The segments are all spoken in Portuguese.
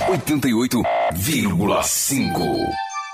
88,5.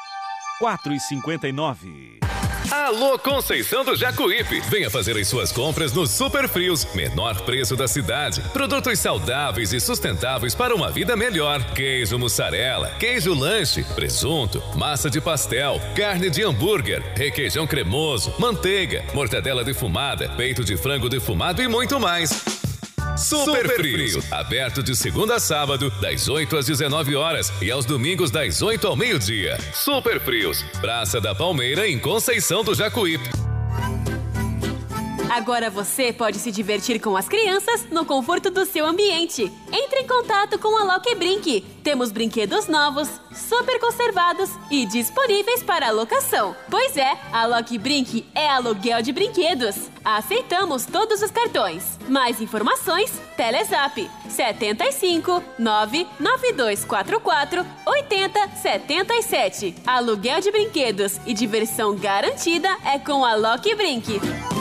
4,59. Alô Conceição do Jacuípe, venha fazer as suas compras no Super Frios, menor preço da cidade, produtos saudáveis e sustentáveis para uma vida melhor, queijo mussarela, queijo lanche, presunto, massa de pastel, carne de hambúrguer, requeijão cremoso, manteiga, mortadela defumada, peito de frango defumado e muito mais. Super Frios, aberto de segunda a sábado, das 8 às 19 horas e aos domingos das 8 ao meio-dia. Super Frios, Praça da Palmeira, em Conceição do Jacuípe. Agora você pode se divertir com as crianças no conforto do seu ambiente. Entre em contato com a Loki Brinque. Temos brinquedos novos, super conservados e disponíveis para alocação. Pois é, a Loki Brinque é aluguel de brinquedos. Aceitamos todos os cartões. Mais informações, Telezap 75 99244 8077. Aluguel de brinquedos e diversão garantida é com a Loki Brinque.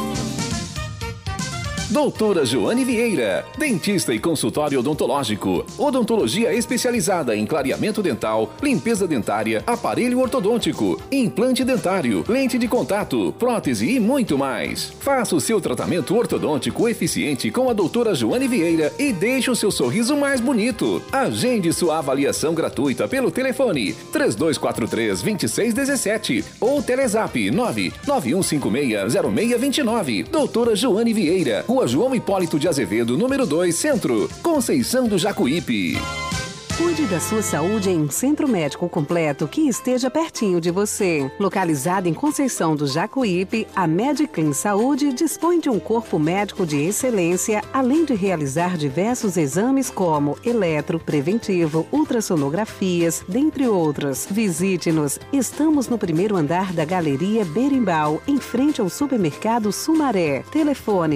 Doutora Joane Vieira, dentista e consultório odontológico. Odontologia especializada em clareamento dental, limpeza dentária, aparelho ortodôntico, implante dentário, lente de contato, prótese e muito mais. Faça o seu tratamento ortodôntico eficiente com a doutora Joane Vieira e deixe o seu sorriso mais bonito. Agende sua avaliação gratuita pelo telefone 3243-2617 ou Telezap 991560629. Doutora Joane Vieira, Rua João Hipólito de Azevedo, número 2, Centro, Conceição do Jacuípe. Cuide da sua saúde em um centro médico completo que esteja pertinho de você. Localizada em Conceição do Jacuípe, a Mediclin Saúde dispõe de um corpo médico de excelência, além de realizar diversos exames como eletro, preventivo, ultrassonografias, dentre outros. Visite-nos. Estamos no primeiro andar da Galeria Berimbau, em frente ao supermercado Sumaré. Telefone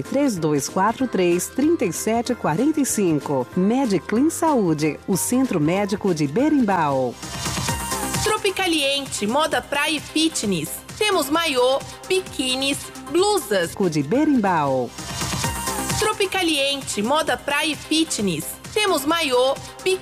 3243-3745. Mediclin Saúde, o centro médico de Berimbau. Tropicaliente, moda praia e fitness. Temos maiô, biquínis, blusas. De Berimbau. Tropicaliente, moda praia e fitness. Temos maiô, biquínis.